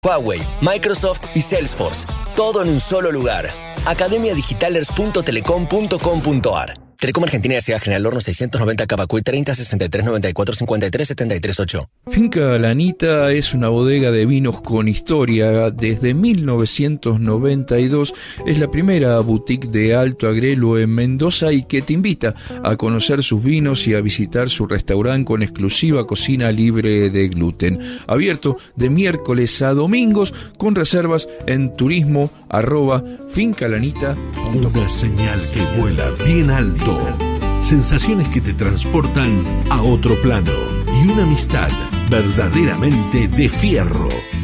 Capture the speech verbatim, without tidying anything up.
Huawei, Microsoft y Salesforce. Todo en un solo lugar. academia digitalers punto telecom punto com punto a r. Telecom Argentina S A. General Horno seiscientos noventa Cavacuy treinta sesenta y tres noventa y cuatro cincuenta y tres setenta y tres ocho. Finca La Anita es una bodega de vinos con historia. Desde mil novecientos noventa y dos es la primera boutique de Alto Agrelo en Mendoza y que te invita a conocer sus vinos y a visitar su restaurante con exclusiva cocina libre de gluten. Abierto de miércoles a domingos con reservas en turismo arroba fincalanita punto com. Una señal que vuela bien alto. Sensaciones que te transportan a otro plano y una amistad verdaderamente de fierro.